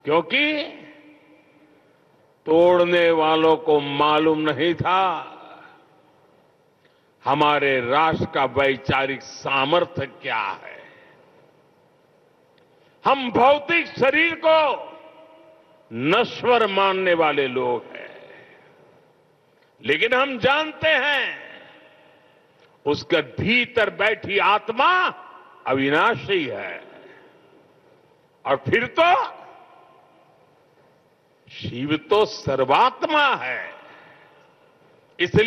क्योंकि तोड़ने वालों को मालूम नहीं था हमारे राष्ट्र का वैचारिक सामर्थ्य क्या है। हम भौतिक शरीर को नश्वर मानने वाले लोग हैं, लेकिन हम जानते हैं उसके भीतर बैठी आत्मा अविनाशी है। और फिर तो शिव तो सर्वात्मा है। इसलिए